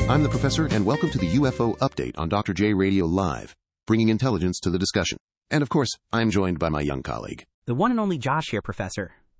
I'm the Professor, and welcome to the UFO Update on Dr. J Radio Live, bringing intelligence to the discussion. And of course, I'm joined by my young colleague. The one and only Josh here, Professor.